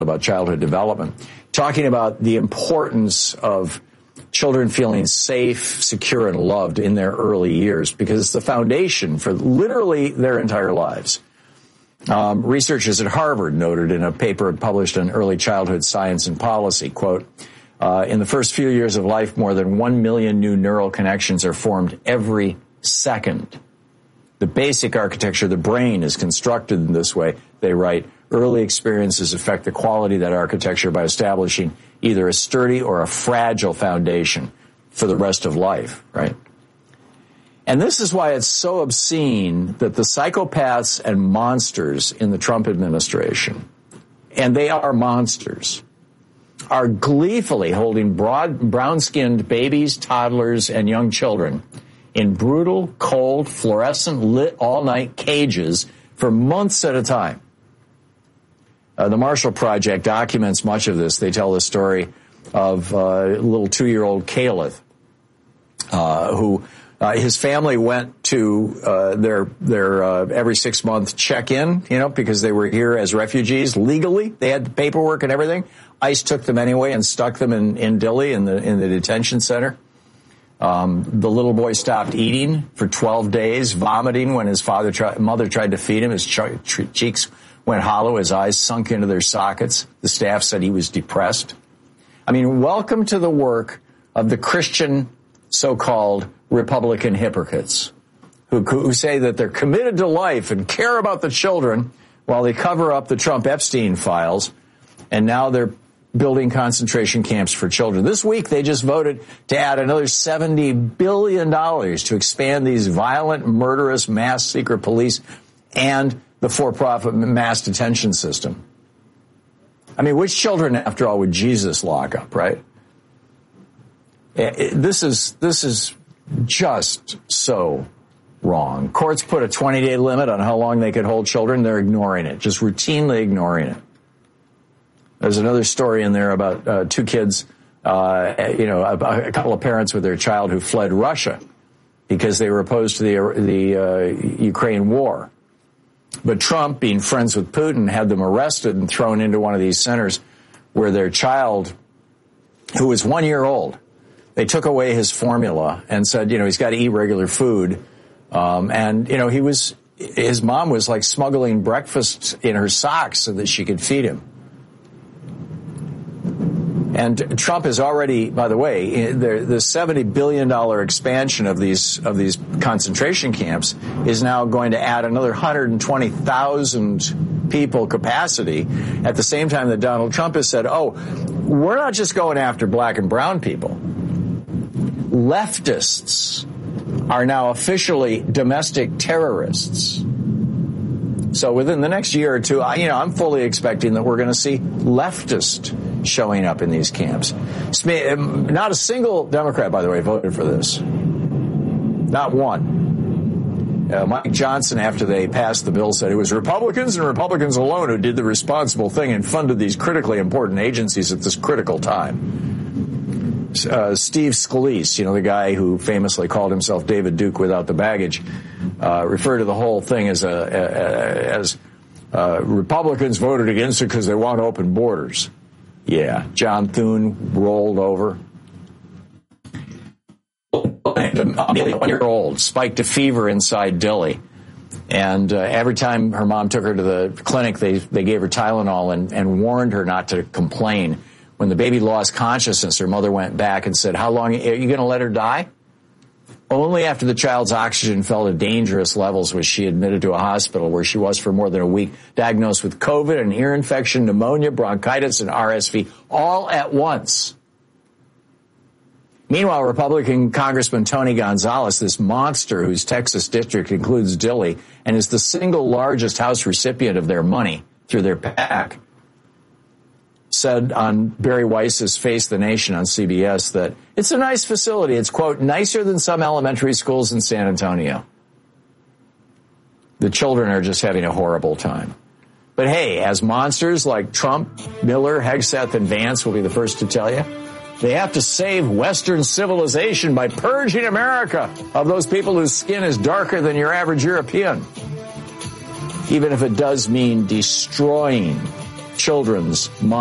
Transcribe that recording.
about childhood development, talking about the importance of children feeling safe, secure, and loved in their early years, because it's the foundation for literally their entire lives. Researchers at Harvard noted in a paper published on early childhood science and policy, quote, in the first few years of life, more than 1 million new neural connections are formed every second. The basic architecture of the brain is constructed in this way. They write, early experiences affect the quality of that architecture by establishing either a sturdy or a fragile foundation for the rest of life, right? And this is why it's so obscene that the psychopaths and monsters in the Trump administration, and they are monsters, are gleefully holding brown-skinned babies, toddlers, and young children in brutal, cold, fluorescent lit all-night cages for months at a time. The Marshall Project documents much of this. They tell the story of little 2-year-old Caleb, who his family went to their every 6-month check-in, because they were here as refugees legally. They had the paperwork and everything. ICE took them anyway and stuck them in Dilley in the detention center. The little boy stopped eating for 12 days, vomiting when his mother tried to feed him. His cheeks went hollow, his eyes sunk into their sockets. The staff said he was depressed. I mean, welcome to the work of the Christian so-called Republican hypocrites who say that they're committed to life and care about the children while they cover up the Trump Epstein files, and now they're building concentration camps for children. This week, they just voted to add another $70 billion to expand these violent, murderous, mass secret police and the for-profit mass detention system. I mean, which children, after all, would Jesus lock up, right? This is just so wrong. Courts put a 20-day limit on how long they could hold children. They're ignoring it, just routinely ignoring it. There's another story in there about two kids, a couple of parents with their child who fled Russia because they were opposed to the Ukraine war. But Trump, being friends with Putin, had them arrested and thrown into one of these centers where their child, who was 1 year old, they took away his formula and said, he's got to eat regular food. His mom was like smuggling breakfast in her socks so that she could feed him. And Trump has already, by the way, the $70 billion expansion of these concentration camps is now going to add another 120,000 people capacity at the same time that Donald Trump has said, we're not just going after black and brown people. Leftists are now officially domestic terrorists. So within the next year or two, I'm fully expecting that we're going to see leftists showing up in these camps. Not a single Democrat, by the way, voted for this. Not one. Mike Johnson, after they passed the bill, said it was Republicans and Republicans alone who did the responsible thing and funded these critically important agencies at this critical time. Steve Scalise, the guy who famously called himself David Duke without the baggage, referred to the whole thing as Republicans voted against it because they want open borders. Yeah, John Thune rolled over. A 1-year-old spiked a fever inside Dilley. And every time her mom took her to the clinic, they gave her Tylenol and warned her not to complain. When the baby lost consciousness, her mother went back and said, how long are you going to let her die? Only after the child's oxygen fell to dangerous levels was she admitted to a hospital where she was for more than a week, diagnosed with COVID, an ear infection, pneumonia, bronchitis, and RSV, all at once. Meanwhile, Republican Congressman Tony Gonzalez, this monster whose Texas district includes Dilley and is the single largest House recipient of their money through their PAC, said on Barry Weiss's Face the Nation on CBS that it's a nice facility. It's, quote, nicer than some elementary schools in San Antonio. The children are just having a horrible time. But hey, as monsters like Trump, Miller, Hegseth, and Vance will be the first to tell you, they have to save Western civilization by purging America of those people whose skin is darker than your average European. Even if it does mean destroying children's